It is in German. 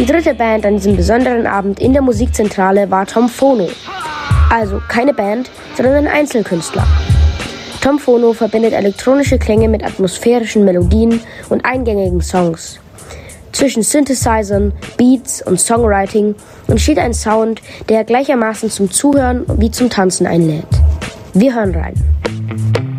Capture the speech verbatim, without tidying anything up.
Die dritte Band an diesem besonderen Abend in der Musikzentrale war Tom Phono. Also keine Band, sondern ein Einzelkünstler. Tom Phono verbindet elektronische Klänge mit atmosphärischen Melodien und eingängigen Songs. Zwischen Synthesizern, Beats und Songwriting entsteht ein Sound, der gleichermaßen zum Zuhören wie zum Tanzen einlädt. Wir hören rein.